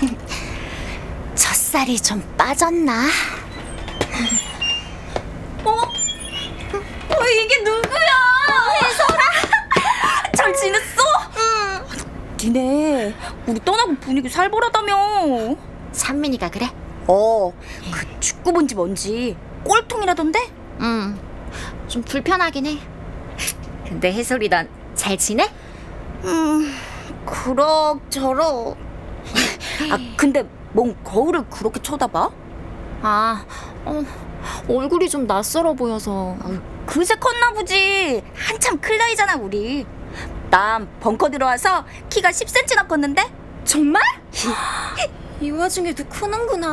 젖살이 좀 빠졌나? 이게 누구야? 혜솔아. 잘 지냈어? 응. 니네 우리 떠나고 분위기 살벌하다며. 산민이가 그래? 그 축구 본지 뭔지 꼴통이라던데? 응. 좀 불편하긴 해. 근데 혜솔이 넌 잘 지내? 그럭저럭. 근데 뭔 거울을 그렇게 쳐다봐? 얼굴이 좀 낯설어 보여서. 그새 컸나 보지. 한참 클 나이잖아 우리. 난 벙커 들어와서 키가 10cm나 컸는데. 정말? 이 와중에도 크는구나.